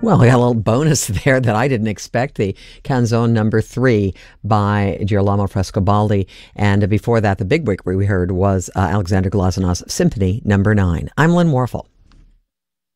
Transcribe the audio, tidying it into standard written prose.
Well, we got a little bonus there that I didn't expect. The Canzone number 3 by Girolamo Frescobaldi. And before that, the big break we heard was Alexander Glazunov Symphony number 9. I'm Lynn Warfel.